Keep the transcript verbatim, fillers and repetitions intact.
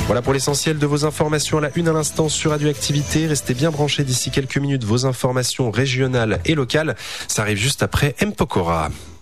Voilà pour l'essentiel de vos informations à la une à l'instant sur Radioactivité. Restez bien branchés d'ici quelques minutes. Vos informations régionales et locales. Ça arrive juste après M. Pokora.